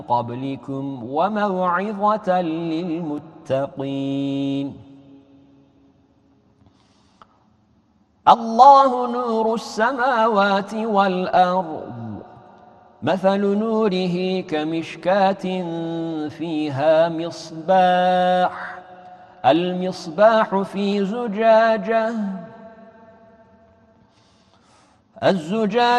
قبلكم وموعظة للمتقين. الله نور السماوات والأرض، مثل نوره كمشكاة فيها مصباح، المصباح في زجاجة، الزجاجة